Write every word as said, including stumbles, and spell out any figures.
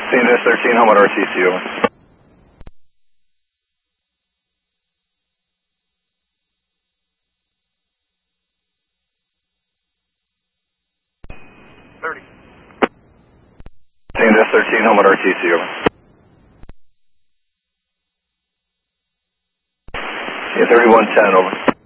San Andreas thirteen, home on R T C, over. thirty. San Andreas thirteen, home on R T C, over. Yeah, thirty-one ten, over.